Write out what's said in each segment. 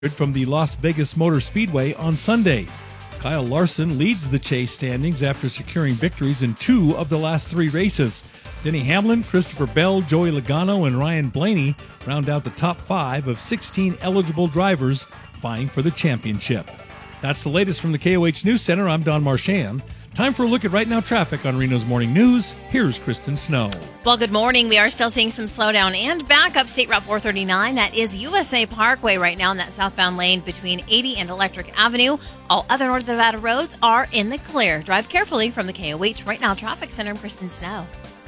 from the Las Vegas Motor Speedway on Sunday. Kyle Larson leads the chase standings after securing victories in 2 of the last 3 races. Denny Hamlin, Christopher Bell, Joey Logano, and Ryan Blaney round out the top 5 of 16 eligible drivers vying for the championship. That's the latest from the KOH News Center. I'm Don Marchand. Time for a look at Right Now traffic on Reno's Morning News. Here's Kristen Snow. Well, good morning. We are still seeing some slowdown and backup State Route 439. That is USA Parkway right now in that southbound lane between 80 and Electric Avenue. All other North Nevada roads are in the clear. Drive carefully from the KOH Right Now Traffic Center. I'm Kristen Snow.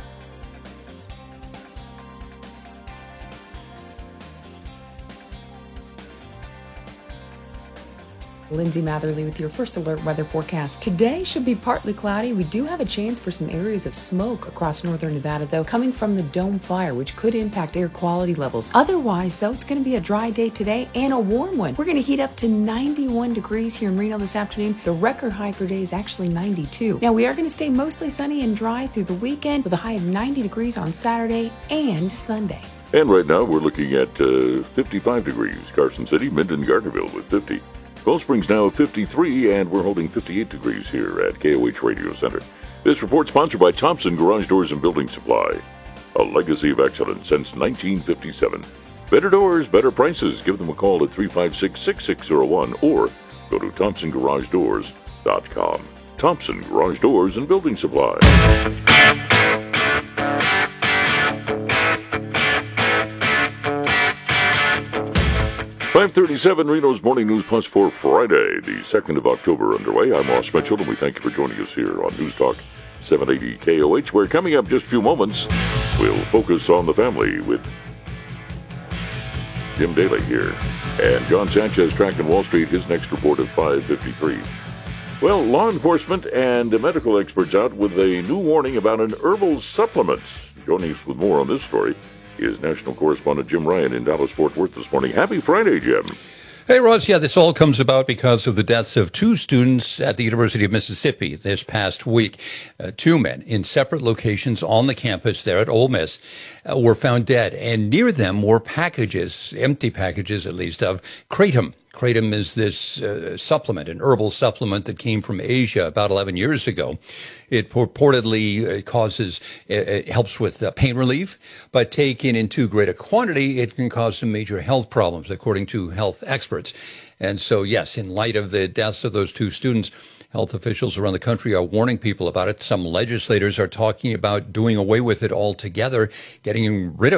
Lindsay Matherly with your first alert weather forecast. Today should be partly cloudy. We do have a chance for some areas of smoke across northern Nevada, though, coming from the Dome Fire, which could impact air quality levels. Otherwise, though, it's going to be a dry day today and a warm one. We're going to heat up to 91 degrees here in Reno this afternoon. The record high for today is actually 92. Now, we are going to stay mostly sunny and dry through the weekend with a high of 90 degrees on Saturday and Sunday. And right now, we're looking at 55 degrees. Carson City, Minden, Gardnerville with 50. Cold Springs now at 53, and we're holding 58 degrees here at KOH Radio Center. This report sponsored by Thompson Garage Doors and Building Supply, a legacy of excellence since 1957. Better doors, better prices. Give them a call at 356-6601 or go to ThompsonGarageDoors.com. Thompson Garage Doors and Building Supply. 5:37 Reno's Morning News Plus for Friday, the 2nd of October underway. I'm Ross Mitchell, and we thank you for joining us here on News Talk 780 KOH, where coming up just a few moments, we'll focus on the family with Jim Daly here. And John Sanchez tracking Wall Street, his next report at 5:53. Well, law enforcement and medical experts out with a new warning about an herbal supplement. Joining us with more on this story is national correspondent Jim Ryan in Dallas-Fort Worth this morning. Happy Friday, Jim. Hey, Ross. Yeah, this all comes about because of the deaths of 2 students at the University of Mississippi this past week. 2 men in separate locations on the campus there at Ole Miss were found dead, and near them were packages, empty packages at least, of kratom. Kratom is this supplement, an herbal supplement that came from Asia about 11 years ago. It purportedly helps with pain relief, but taken in too great a quantity, it can cause some major health problems, according to health experts. And so, yes, in light of the deaths of those 2 students, health officials around the country are warning people about it. Some legislators are talking about doing away with it altogether, getting rid of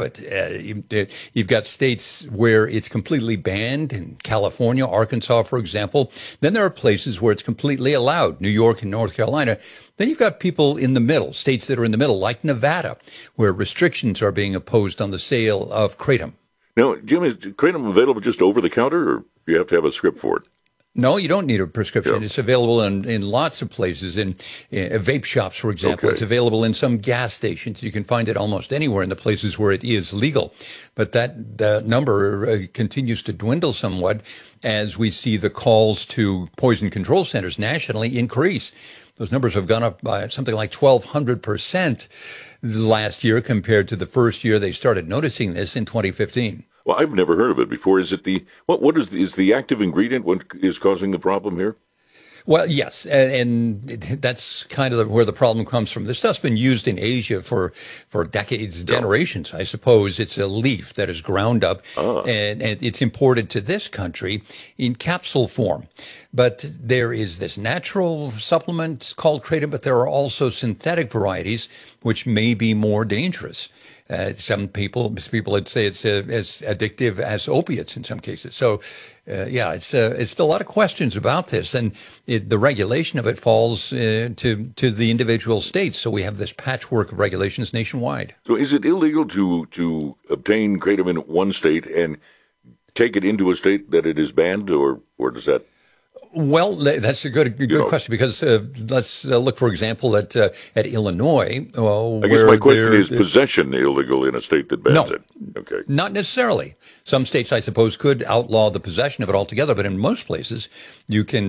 it. You've got states where it's completely banned, in California, Arkansas, for example. Then there are places where it's completely allowed, New York and North Carolina. Then you've got people in the middle, states that are in the middle, like Nevada, where restrictions are being imposed on the sale of kratom. Now, Jim, is kratom available just over the counter, or do you have to have a script for it? No, you don't need a prescription. Yeah. It's available in lots of places, in vape shops, for example. Okay. It's available in some gas stations. You can find it almost anywhere in the places where it is legal. But the number continues to dwindle somewhat as we see the calls to poison control centers nationally increase. Those numbers have gone up by something like 1,200% last year compared to the first year they started noticing this in 2015. Well, I've never heard of it before. Is it what is the active ingredient? What is causing the problem here? Well, yes, and that's kind of where the problem comes from. This stuff's been used in Asia for decades, generations, I suppose. It's a leaf that is ground up, and it's imported to this country in capsule form. But there is this natural supplement called kratom, but there are also synthetic varieties which may be more dangerous. Some people would say it's as addictive as opiates in some cases. So, it's still a lot of questions about this, and the regulation of it falls to the individual states. So we have this patchwork of regulations nationwide. So is it illegal to obtain kratom in one state and take it into a state that it is banned, or does that? Well, that's a good question, because let's look, for example, at Illinois. I guess my question is possession illegal in a state that bans it? Okay. Not necessarily. Some states, I suppose, could outlaw the possession of it altogether, but in most places, you can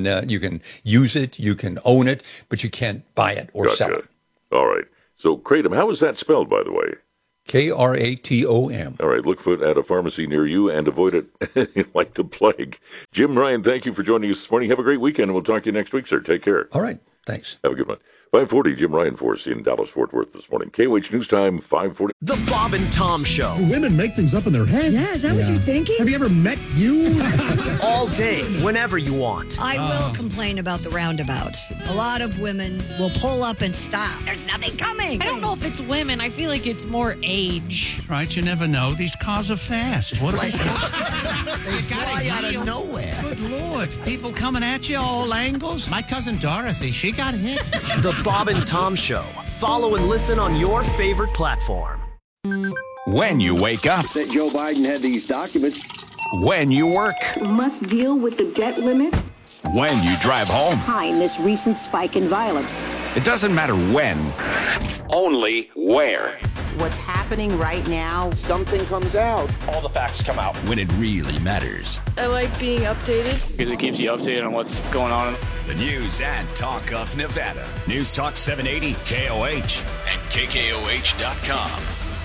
use it, you can own it, but you can't buy it or sell it. All right. So kratom, how is that spelled, by the way? KRATOM. All right, look for it at a pharmacy near you and avoid it like the plague. Jim Ryan, thank you for joining us this morning. Have a great weekend, and we'll talk to you next week, sir. Take care. All right, thanks. Have a good one. 540, Jim Ryan for us in Dallas-Fort Worth this morning. KOH News Time, 540. The Bob and Tom Show. Women make things up in their head. Yeah, is that what you're thinking? Have you ever met you? All day, whenever you want. I will complain about the roundabouts. A lot of women will pull up and stop. There's nothing coming. I don't know if it's women. I feel like it's more age. Right, you never know. These cars are fast. What They fly out of nowhere. Good Lord. People coming at you all angles. My cousin Dorothy, she got hit. The Bob and Tom Show. Follow and listen on your favorite platform. When you wake up. That Joe Biden had these documents. When you work. Must deal with the debt limit. When you drive home. Behind this recent spike in violence. It doesn't matter when, only where. What's happening right now? Something comes out. All the facts come out. When it really matters. I like being updated. Because it keeps you updated on what's going on. The news and talk of Nevada. News Talk 780 KOH and KKOH.com.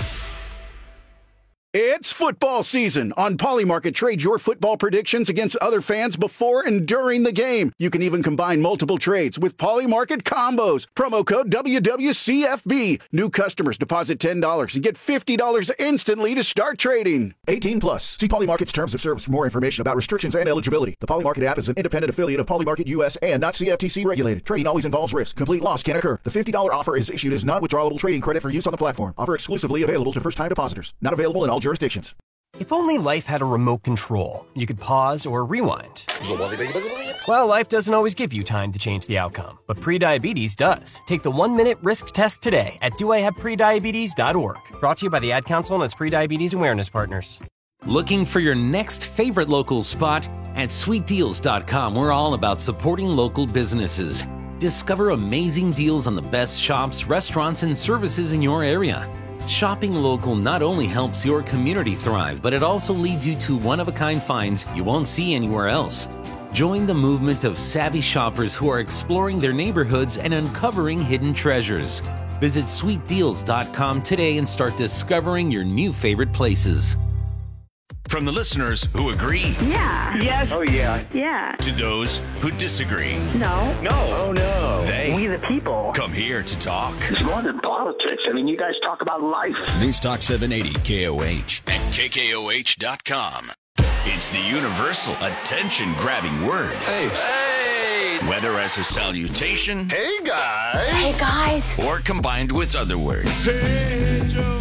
It's football season. On Polymarket, trade your football predictions against other fans before and during the game. You can even combine multiple trades with Polymarket combos. Promo code WWCFB. New customers deposit $10 and get $50 instantly to start trading. 18 plus. See Polymarket's terms of service for more information about restrictions and eligibility. The Polymarket app is an independent affiliate of Polymarket US and not CFTC regulated. Trading always involves risk. Complete loss can occur. The $50 offer is issued as non-withdrawable trading credit for use on the platform. Offer exclusively available to first-time depositors. Not available in all jurisdictions. If only life had a remote control, you could pause or rewind. Well, life doesn't always give you time to change the outcome, but prediabetes does. Take the 1-minute risk test today at doihaveprediabetes.org. Brought to you by the Ad Council and its prediabetes awareness partners. Looking for your next favorite local spot? At sweetdeals.com, we're all about supporting local businesses. Discover amazing deals on the best shops, restaurants, and services in your area. Shopping local not only helps your community thrive, but it also leads you to one-of-a-kind finds you won't see anywhere else. Join the movement of savvy shoppers who are exploring their neighborhoods and uncovering hidden treasures. Visit sweetdeals.com today and start discovering your new favorite places. From the listeners who agree. Yeah. Yes. Oh, yeah. Yeah. To those who disagree. No. No. Oh, no. They. We the people. Come here to talk. It's more than politics. I mean, you guys talk about life. News Talk 780 KOH and KKOH.com. It's the universal attention-grabbing word. Hey. Hey. Whether as a salutation. Hey, guys. Hey, guys. Or combined with other words. Hey, Joe.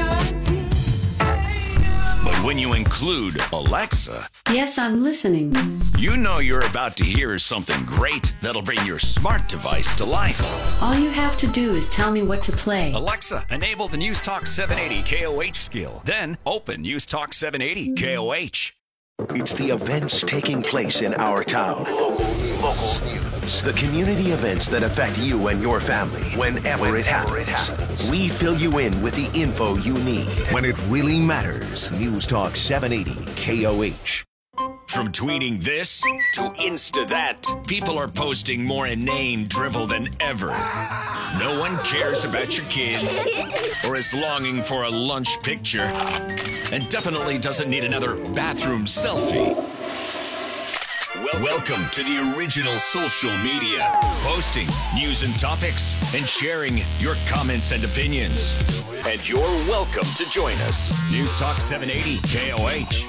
But when you include Alexa. Yes, I'm listening. You know you're about to hear something great that'll bring your smart device to life. All you have to do is tell me what to play. Alexa, enable the News Talk 780 KOH skill. Then open News Talk 780 KOH. It's the events taking place in our town. Local news. The community events that affect you and your family whenever it happens. We fill you in with the info you need when it really matters. News Talk 780 KOH. From tweeting this to Insta that, people are posting more inane drivel than ever. No one cares about your kids or is longing for a lunch picture and definitely doesn't need another bathroom selfie. Welcome to the original social media, posting news and topics and sharing your comments and opinions. And you're welcome to join us. News Talk 780 KOH.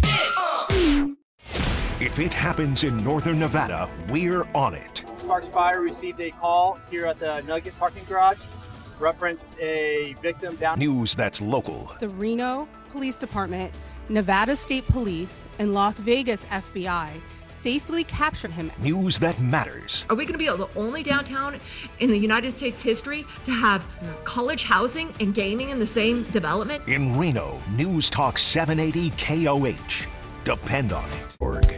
If it happens in northern Nevada, we're on it. Sparks Fire received a call here at the Nugget parking garage. Referenced a victim down. News that's local. The Reno Police Department, Nevada State Police, and Las Vegas FBI safely captured him. News that matters. Are we going to be the only downtown in the United States history to have college housing and gaming in the same development? In Reno, News Talk 780 KOH. Depend on it.